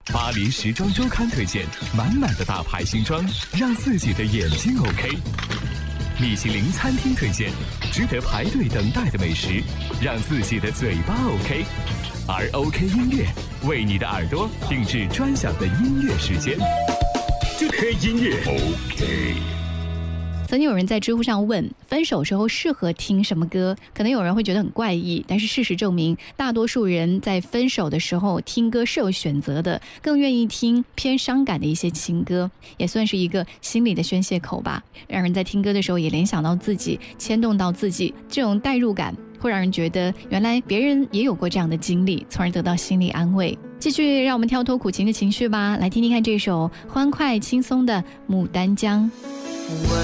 巴黎时装周刊推荐满满的大牌新装，让自己的眼睛 OK。米其林餐厅推荐值得排队等待的美食，让自己的嘴巴 OK。而 OK 音乐为你的耳朵定制专享的音乐时间，就听音乐 OK。 曾经有人在知乎上问，分手时候适合听什么歌？可能有人会觉得很怪异，但是事实证明，大多数人在分手的时候听歌是有选择的，更愿意听偏伤感的一些情歌，也算是一个心理的宣泄口吧。让人在听歌的时候也联想到自己，牵动到自己，这种代入感会让人觉得原来别人也有过这样的经历，从而得到心理安慰。继续让我们跳脱苦情的情绪吧，来听听看这首欢快轻松的《牡丹江》。